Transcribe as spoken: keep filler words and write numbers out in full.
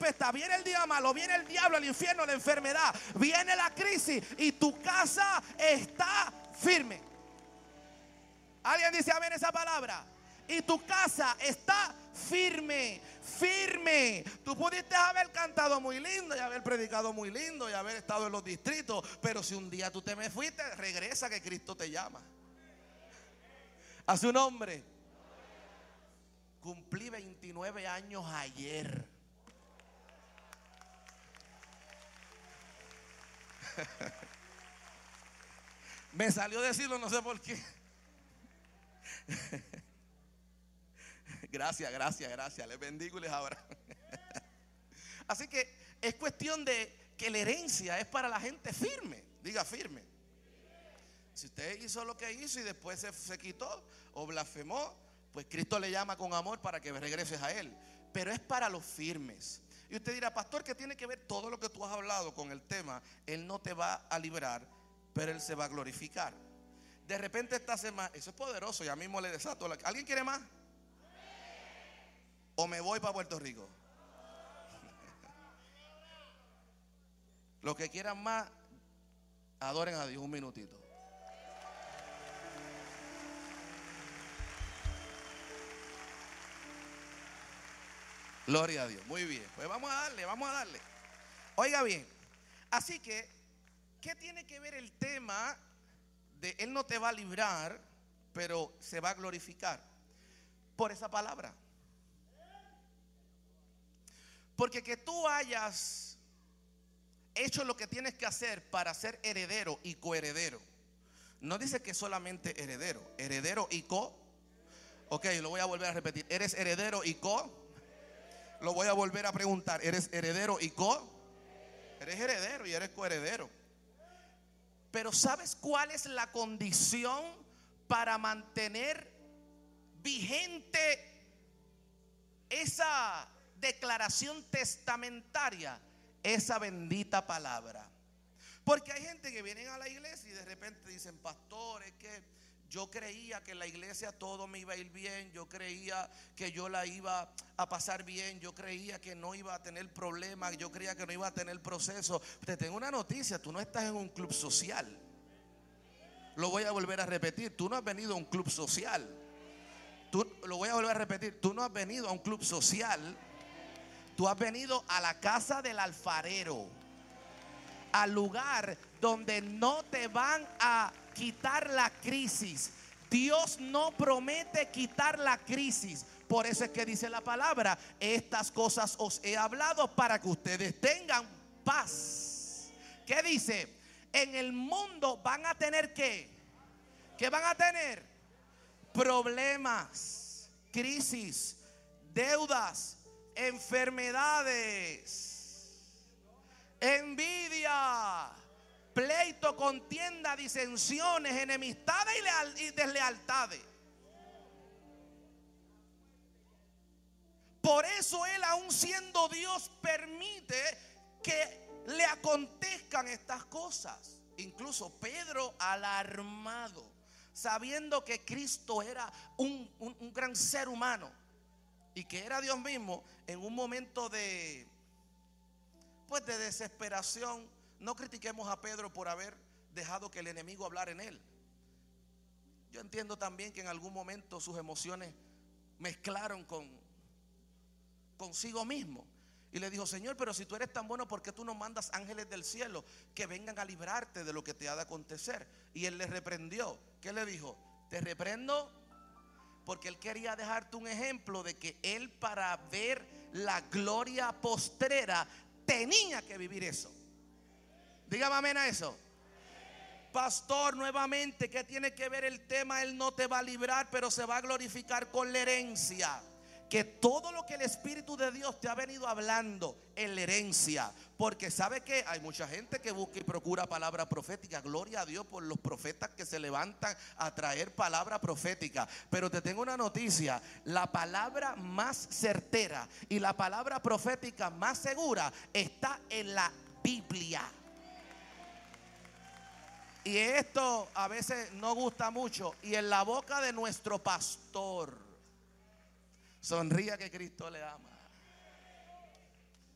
tempestad, viene el día malo, viene el diablo, el infierno, la enfermedad, viene la crisis y tu casa está firme. ¿Alguien dice amén esa palabra? Y tu casa está firme, firme. Tú pudiste haber cantado muy lindo y haber predicado muy lindo y haber estado en los distritos, pero si un día tú te me fuiste, regresa que Cristo te llama. A su nombre. Cumplí veintinueve años ayer. Me salió decirlo, no sé por qué. Gracias, gracias, gracias. Les bendigo y les abrazo. Así que es cuestión de que la herencia es para la gente firme. Diga firme. Si usted hizo lo que hizo y después se, se quitó o blasfemó, pues Cristo le llama con amor para que regreses a Él. Pero es para los firmes. Y usted dirá, pastor, ¿qué tiene que ver todo lo que tú has hablado con el tema? Él no te va a librar, pero Él se va a glorificar. De repente esta semana, eso es poderoso, ya mismo le desato. ¿Alguien quiere más? ¿O me voy para Puerto Rico? Los que quieran más, adoren a Dios un minutito. Gloria a Dios, muy bien. Pues vamos a darle, vamos a darle. Oiga bien, así que, ¿qué tiene que ver el tema de Él no te va a librar, pero se va a glorificar? Por esa palabra. Porque que tú hayas hecho lo que tienes que hacer para ser heredero y coheredero, no dice que solamente heredero, heredero y co. Ok, lo voy a volver a repetir. ¿Eres heredero y co? Lo voy a volver a preguntar. ¿Eres heredero y co? Eres heredero y eres coheredero. Pero ¿sabes cuál es la condición para mantener vigente esa declaración testamentaria? Esa bendita palabra. Porque hay gente que vienen a la iglesia y de repente dicen, pastor, es que yo creía que en la iglesia todo me iba a ir bien, yo creía que yo la iba a pasar bien, yo creía que no iba a tener problemas, yo creía que no iba a tener proceso. Te tengo una noticia, tú no estás en un club social. Lo voy a volver a repetir, tú no has venido a un club social. Tú, lo voy a volver a repetir, tú no has venido a un club social. Tú has venido a la casa del alfarero, al lugar donde no te van a quitar la crisis. Dios no promete quitar la crisis. Por eso es que dice la palabra, estas cosas os he hablado para que ustedes tengan paz. ¿Qué dice? En el mundo van a tener ¿qué? ¿Qué van a tener? Problemas, crisis, deudas, enfermedades, envidia, pleito, contienda, disensiones, enemistades y, leal, y deslealtades. Por eso Él, aun siendo Dios, permite que le acontezcan estas cosas. Incluso Pedro, alarmado, sabiendo que Cristo era un, un, un gran ser humano y que era Dios mismo, en un momento de pues de desesperación. No critiquemos a Pedro por haber dejado que el enemigo hablara en él. Yo entiendo también que en algún momento sus emociones mezclaron con consigo mismo. Y le dijo, Señor, pero si tú eres tan bueno, ¿por qué tú no mandas ángeles del cielo que vengan a librarte de lo que te ha de acontecer? Y él le reprendió. ¿Qué le dijo? Te reprendo porque él quería dejarte un ejemplo de que él, para ver la gloria postrera, tenía que vivir eso. Dígame amén a eso. Pastor, nuevamente, ¿qué tiene que ver el tema? Él no te va a librar, pero se va a glorificar con la herencia. Que todo lo que el Espíritu de Dios te ha venido hablando en la herencia. Porque sabe que hay mucha gente que busca y procura palabra profética. Gloria a Dios por los profetas que se levantan a traer palabra profética. Pero te tengo una noticia: la palabra más certera y la palabra profética más segura está en la Biblia. Y esto a veces no gusta mucho. Y en la boca de nuestro pastor. Sonría que Cristo le ama.